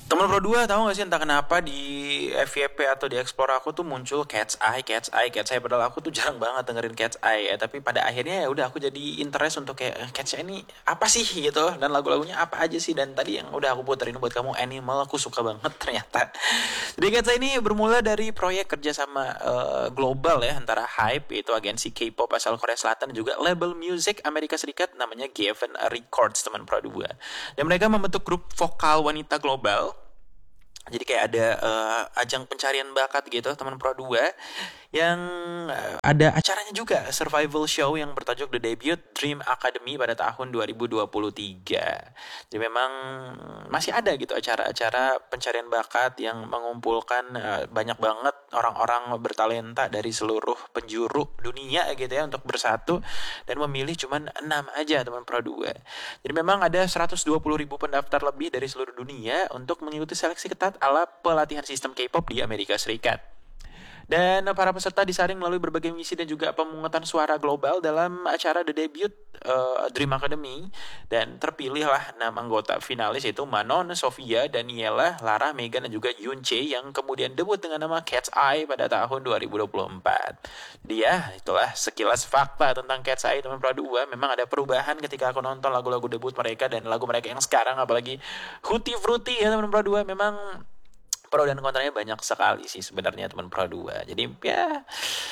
Teman Pro 2 tahu gak sih entah kenapa di FYP atau di Explore aku tuh muncul Cat's Eye padahal aku tuh jarang banget dengerin Cat's Eye ya, tapi pada akhirnya ya udah aku jadi interest untuk kayak Cat's Eye ini apa sih gitu, dan lagu-lagunya apa aja sih, dan tadi yang udah aku puterin buat kamu Animal aku suka banget ternyata. Jadi Cat's Eye ini bermula dari proyek kerjasama global ya antara Hype, yaitu agensi K-pop asal Korea Selatan, dan juga label music Amerika Serikat namanya Geffen Records, teman Pro 2. Dan mereka membentuk grup vokal wanita global. Jadi kayak ada ajang pencarian bakat gitu teman Pro 2 yang ada acaranya juga, survival show yang bertajuk The Debut Dream Academy pada tahun 2023. Jadi memang masih ada gitu acara-acara pencarian bakat yang mengumpulkan banyak banget orang-orang bertalenta dari seluruh penjuru dunia gitu ya untuk bersatu dan memilih cuman 6 aja teman Pro 2. Jadi memang ada 120.000 pendaftar lebih dari seluruh dunia untuk mengikuti seleksi ketat ala pelatihan sistem K-pop di Amerika Serikat. Dan para peserta disaring melalui berbagai misi dan juga pemungutan suara global dalam acara The Debut Dream Academy. Dan terpilihlah 6 anggota finalis, yaitu Manon, Sofia, Daniela, Lara, Megan, dan juga Yoonche, yang kemudian debut dengan nama Cat's Eye pada tahun 2024. Jadi ya, itulah sekilas fakta tentang Cat's Eye teman Pro 2. Memang ada perubahan ketika aku nonton lagu-lagu debut mereka dan lagu mereka yang sekarang, apalagi Hootie Fruity ya teman Pro 2. Memang pro dan kontranya banyak sekali sih sebenarnya teman Pro 2. Jadi ya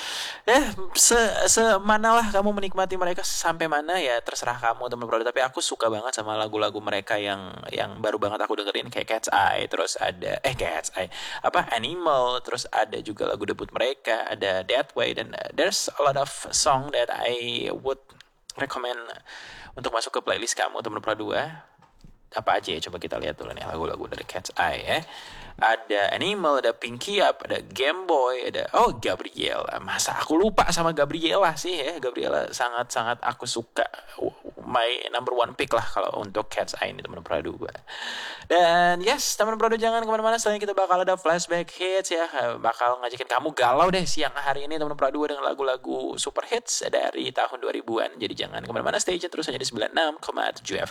semanalah kamu menikmati mereka, sampai mana ya terserah kamu teman Pro 2. Tapi aku suka banget sama lagu-lagu mereka yang baru banget aku dengerin, kayak Cat's Eye, terus ada Cat's Eye Animal, terus ada juga lagu debut mereka, ada That Way, dan there's a lot of song that I would recommend untuk masuk ke playlist kamu teman Pro 2. Apa aja ya, coba kita lihat dulu nih lagu-lagu dari Cat's Eye ya. Ada Animal, ada Pinky Up, ada Game Boy, ada Gabriela. Masa aku lupa sama Gabriela sih ya. Gabriela sangat-sangat aku suka. My number one pick lah kalau untuk Cat's Eye ini teman Pro 2. Dan yes, teman Pro 2 jangan kemana-mana, selanjutnya kita bakal ada flashback hits ya. Bakal ngajakin kamu galau deh siang hari ini teman Pro 2 dengan lagu-lagu super hits dari tahun 2000-an. Jadi jangan kemana-mana, stay tune terus aja di 96,7 FM.